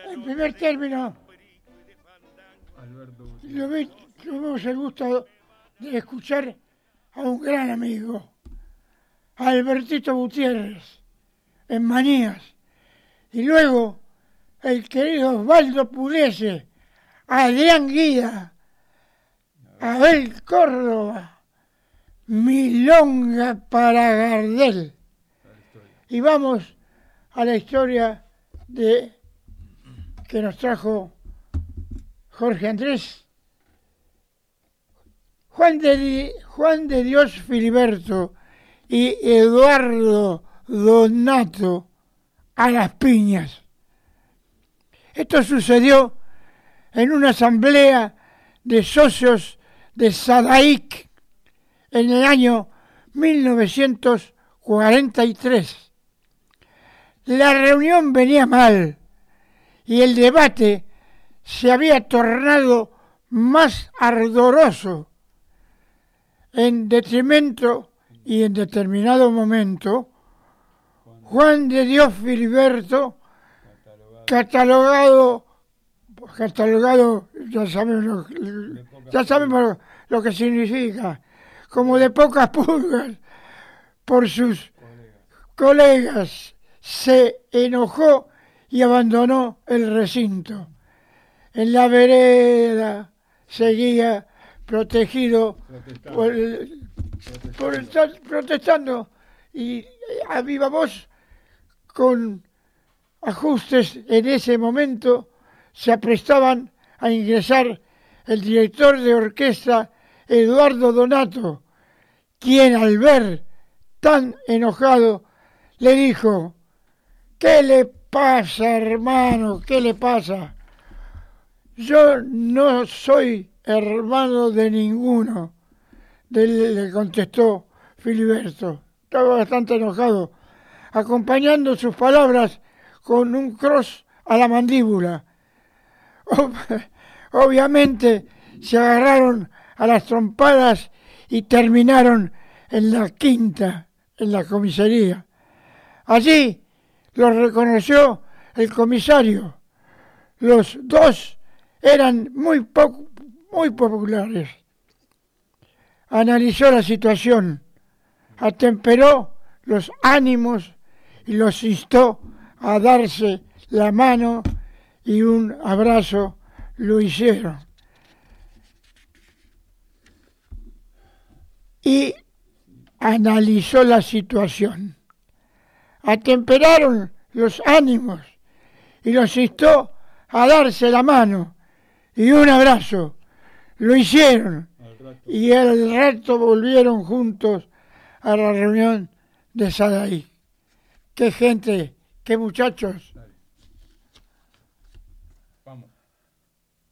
En primer término, tuvimos el gusto de escuchar a un gran amigo, a Albertito Gutiérrez, en Manías, y luego el querido Osvaldo Pugliese, Adrián Guía, Abel Córdoba, Milonga para Gardel. Y vamos a la historia que nos trajo Jorge Andrés. Juan de Dios Filiberto y Eduardo Donato a las piñas. Esto sucedió en una asamblea de socios de Sadaic en el año 1943. La reunión venía mal y el debate se había tornado más ardoroso. En detrimento y en determinado momento, Juan de Dios Filiberto, catalogado, ya sabemos lo que significa, como de pocas pulgas por sus colegas, se enojó y abandonó el recinto. En la vereda seguía protegido protestando y a viva voz, con ajustes en ese momento, se aprestaban a ingresar el director de orquesta Eduardo Donato, quien al ver tan enojado le dijo: ¿qué le pasa, hermano? ¿Qué le pasa? Yo no soy hermano de ninguno, le contestó Filiberto. Estaba bastante enojado, acompañando sus palabras con un cross a la mandíbula. Obviamente se agarraron a las trompadas y terminaron en la quinta, en la comisaría. Allí los reconoció el comisario. Los dos eran muy populares. Analizó la situación, atemperó los ánimos y los instó a darse la mano y un abrazo. Lo hicieron. Y analizó la situación. Atemperaron los ánimos y los instó a darse la mano y un abrazo. Lo hicieron. Y al rato volvieron juntos a la reunión de Sadaic. Qué gente, qué muchachos.